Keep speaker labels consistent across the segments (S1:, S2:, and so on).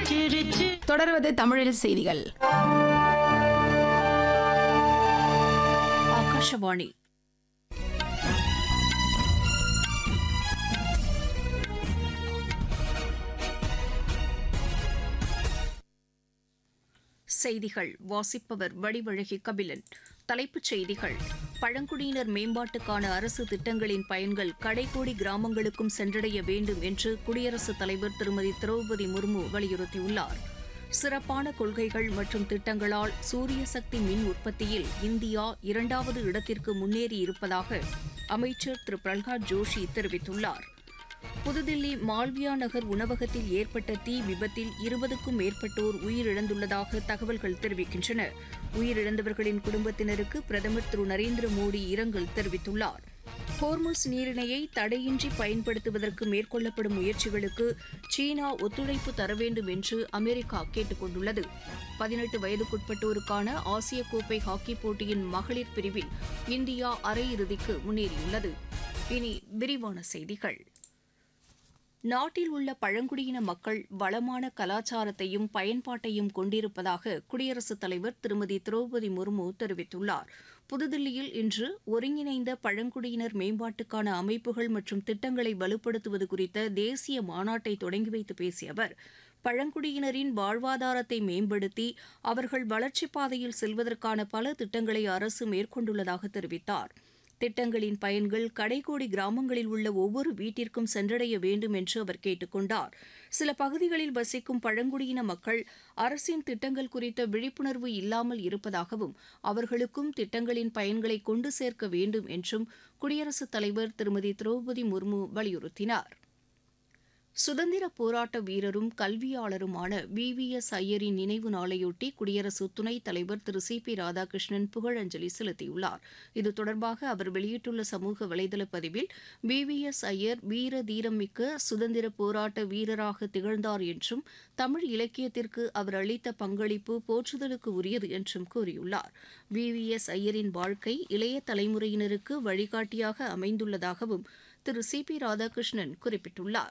S1: தொடர்வது தமிழில் செய்திகள்.
S2: ஆகாஷவாணி. செய்திகள் வாசிப்பவர் வடிவழகி கபிலன். தலைப்புச் செய்திகள்: பழங்குடியினர் மேம்பாட்டுக்கான அரசு திட்டங்களின் பயன்கள் கடைக்கோடி கிராமங்களுக்கும் சென்றடைய வேண்டும் என்று குடியரசுத் தலைவர் திருமதி திரௌபதி முர்மு வலியுறுத்தியுள்ளார். சிறப்பான கொள்கைகள் மற்றும் திட்டங்களால் சூரிய சக்தி மின் உற்பத்தியில் இந்தியா 2வது இடத்திற்கு முன்னேறியிருப்பதாக அமைச்சர் திரு பிரல்ஹாத் ஜோஷி தெரிவித்துள்ளார். புதுதில்லி மால்வியா நகர் உணவகத்தில் ஏற்பட்ட தீ விபத்தில் 20க்கும் மேற்பட்டோர் உயிரிழந்துள்ளதாக தகவல்கள் தெரிவிக்கின்றன. உயிரிழந்தவர்களின் குடும்பத்தினருக்கு பிரதமர் திரு நரேந்திர மோடி இரங்கல் தெரிவித்துள்ளார். ஹோர்முஸ் நீரிணையை தடையின்றி பயன்படுத்துவதற்கு மேற்கொள்ளப்படும் முயற்சிகளுக்கு சீனா ஒத்துழைப்பு தர வேண்டும் என்று அமெரிக்கா கேட்டுக் கொண்டுள்ளது. 18 வயதுக்குட்பட்டோருக்கான ஆசிய கோப்பை ஹாக்கிப் போட்டியின் மகளிர் பிரிவில் இந்தியா அரையிறுதிக்கு முன்னேறியுள்ளது. இனி விரிவான செய்திகள். நாட்டில் உள்ள பழங்குடியின மக்கள் வளமான கலாச்சாரத்தையும் பயன்பாட்டையும் கொண்டிருப்பதாக குடியரசுத் தலைவர் திருமதி திரௌபதி முர்மு தெரிவித்துள்ளார். புதுதில்லியில் இன்று ஒருங்கிணைந்த பழங்குடியினர் மேம்பாட்டுக்கான அமைப்புகள் மற்றும் திட்டங்களை வலுப்படுத்துவது குறித்த தேசிய மாநாட்டை தொடங்கி வைத்து பேசிய அவர், பழங்குடியினரின் வாழ்வாதாரத்தை மேம்படுத்தி அவர்கள் வளர்ச்சிப் பாதையில் செல்வதற்கான பல திட்டங்களை அரசு மேற்கொண்டுள்ளதாக தெரிவித்தார். திட்டங்களின் பயன்கள் கடைக்கோடி கிராமங்களில் உள்ள ஒவ்வொரு வீட்டிற்கும் சென்றடைய வேண்டும் என்று அவர் கேட்டுக் கொண்டார். சில பகுதிகளில் வசிக்கும் பழங்குடியின மக்கள் அரசின் திட்டங்கள் குறித்த விழிப்புணர்வு இல்லாமல் இருப்பதாகவும் அவர்களுக்கும் திட்டங்களின் பயன்களை கொண்டு சேர்க்க வேண்டும் என்றும் குடியரசுத் தலைவர் திருமதி திரௌபதி முர்மு வலியுறுத்தினார். சுதந்திர போராட்ட வீரரும் கல்வியாளருமான VVS ஐயரின் நினைவு நாளையொட்டி குடியரசு துணைத் தலைவர் திரு CP ராதாகிருஷ்ணன் புகழஞ்சலி செலுத்தியுள்ளார். இது தொடர்பாக அவர் வெளியிட்டுள்ள சமூக வலைதள பதிவில், VVS ஐயர் வீர தீரமிக்க சுதந்திர போராட்ட வீரராக திகழ்ந்தார் என்றும் தமிழ் இலக்கியத்திற்கு அவர் அளித்த பங்களிப்பு போற்றுதலுக்கு உரியது என்றும் கூறியுள்ளார். VVS ஐயரின் வாழ்க்கை இளைய தலைமுறையினருக்கு வழிகாட்டியாக அமைந்துள்ளதாகவும் திரு CP ராதாகிருஷ்ணன் குறிப்பிட்டுள்ளார்.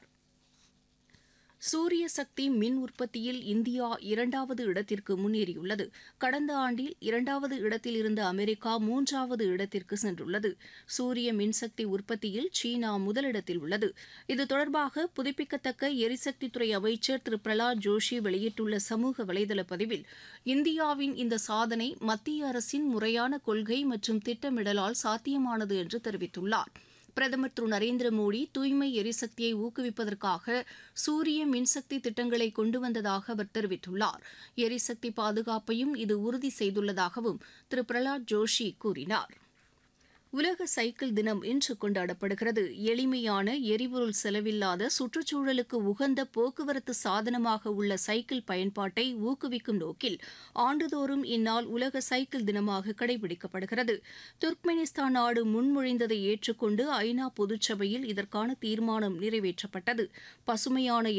S2: சூரிய சக்தி மின் உற்பத்தியில் இந்தியா 2வது இடத்திற்கு முன்னேறியுள்ளது. கடந்த ஆண்டில் 2வது இடத்தில் இருந்த அமெரிக்கா 3வது இடத்திற்கு சென்றுள்ளது. சூரிய மின்சக்தி உற்பத்தியில் சீனா முதலிடத்தில் உள்ளது. இது தொடர்பாக புதுப்பிக்கத்தக்க எரிசக்தித்துறை அமைச்சர் திரு பிரல்ஹாத் ஜோஷி வெளியிட்டுள்ள சமூக வலைதள பதிவில், இந்தியாவின் இந்த சாதனை மத்திய அரசின் முறையான கொள்கை மற்றும் திட்டமிடலால் சாத்தியமானது என்று தெரிவித்துள்ளார். பிரதமர் திரு நரேந்திர மோடி தூய்மை எரிசக்தியை ஊக்குவிப்பதற்காக சூரிய மின்சக்தி திட்டங்களை கொண்டு வந்ததாக அவர் தெரிவித்துள்ளார். எரிசக்தி பாதுகாப்பையும் இது உறுதி செய்துள்ளதாகவும் திரு பிரல்ஹாத் ஜோஷி கூறினார். உலக சைக்கிள் தினம் இன்று கொண்டாடப்படுகிறது. எளிமையான எரிபொருள் செலவில்லாத சுற்றுச்சூழலுக்கு உகந்த போக்குவரத்து சாதனமாக உள்ள சைக்கிள் பயன்பாட்டை ஊக்குவிக்கும் நோக்கில் ஆண்டுதோறும் இந்நாள் உலக சைக்கிள் தினமாக கடைபிடிக்கப்படுகிறது. துர்க்மெனிஸ்தான் நாடு முன்மொழிந்ததை ஏற்றுக்கொண்டு ஐநா பொதுச்சபையில் இதற்கான தீர்மானம் நிறைவேற்றப்பட்டது. பசுமையான